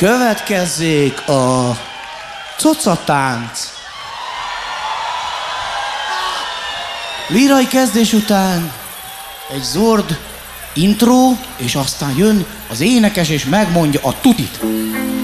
Következzék a cocatánc. Lírai kezdés után egy zord intro, és aztán jön az énekes és megmondja a tutit.